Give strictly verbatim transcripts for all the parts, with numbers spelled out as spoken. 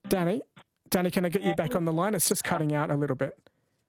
Danny, Danny, can I get you back on the line? It's just cutting out a little bit.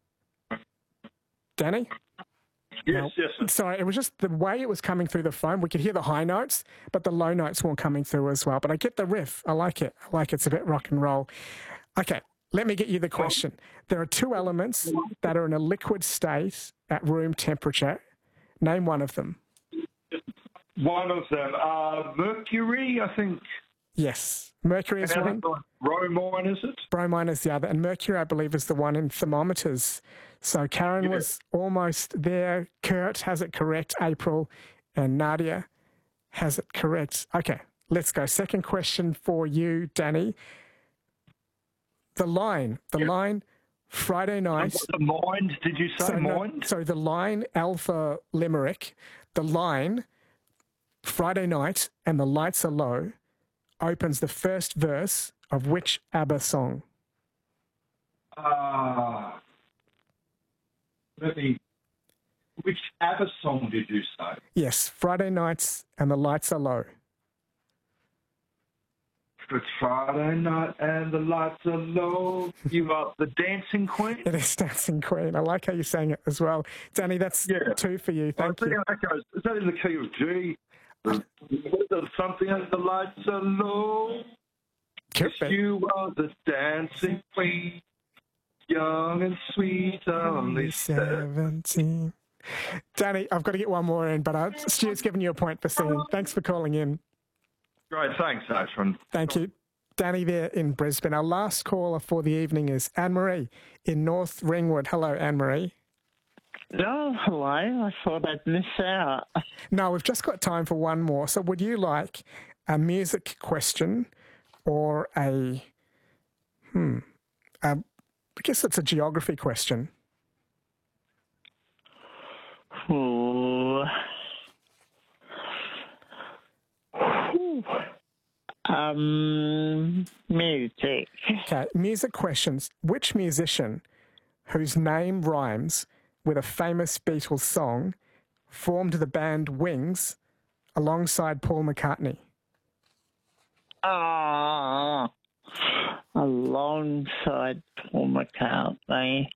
Danny? Yes, No. yes. Sir. Sorry, it was just the way it was coming through the phone. We could hear the high notes, but the low notes weren't coming through as well. But I get the riff. I like it. I like it. It's a bit rock and roll. Okay, let me get you the question. There are two elements that are in a liquid state at room temperature. Name one of them. One of them, uh, mercury, I think. Yes. Mercury is one. Bromine, is it? Bromine is the other. And mercury, I believe, is the one in thermometers. So Karen yeah. was almost there. Kurt has it correct. April and Nadia has it correct. Okay, let's go. Second question for you, Danny. The line. The yep. line, Friday night. The mind, did you say so mind? No, so the line, Alpha Limerick, the line, Friday night, and the lights are low, opens the first verse of which ABBA song? Uh, let me, which ABBA song did you say? Yes, Friday nights and the lights are low. It's Friday night and the lights are low. You are the Dancing Queen? It is Dancing Queen. I like how you're saying it as well. Danny, that's yeah. two for you. Thank you. That goes, is that in the key of G? Something as the lights are low. Yes, you are the Dancing Queen. Young and sweet, only seventeen. Danny, I've got to get one more in, but uh, Stuart's given you a point for singing. Thanks for calling in. Great, thanks, Ashwin. Thank you. Danny there in Brisbane. Our last caller for the evening is Anne-Marie in North Ringwood. Hello, Anne-Marie. Oh, hello. I thought I'd miss out. No, we've just got time for one more. So would you like a music question or a, hmm, a, I guess it's a geography question? Ooh. Ooh. Um, music. Okay, music questions. Which musician whose name rhymes with a famous Beatles song formed the band Wings alongside Paul McCartney? Ah, alongside Paul McCartney.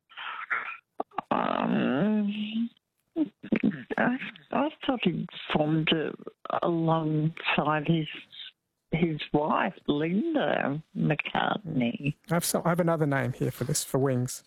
Um, I, I thought he formed it alongside his his wife, Linda McCartney. I've so, I have another name here for this, for Wings.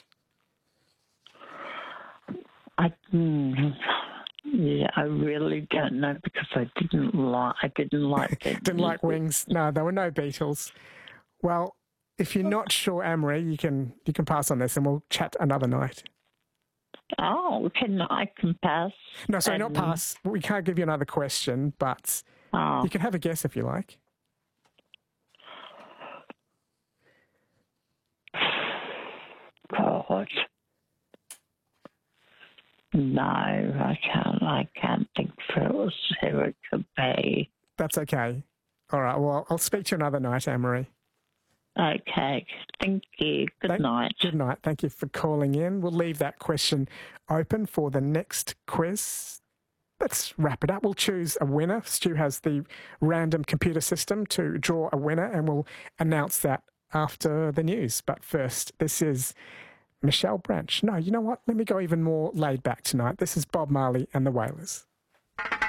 I yeah, I really don't know because I didn't like I didn't like it. Didn't like Wings. No, there were no Beatles. Well, if you're not sure, Anne-Marie, you can you can pass on this, and we'll chat another night. Oh, can I can pass? No, sorry, and... not pass. We can't give you another question, but oh. you can have a guess if you like. God. No, I can't. I can't think for who it could be. That's okay. All right. Well, I'll speak to you another night, Anne-Marie. Okay. Thank you. Good Thank, night. Good night. Thank you for calling in. We'll leave that question open for the next quiz. Let's wrap it up. We'll choose a winner. Stu has the random computer system to draw a winner, and we'll announce that after the news. But first, this is Michelle Branch. No, you know what? Let me go even more laid back tonight. This is Bob Marley and the Wailers.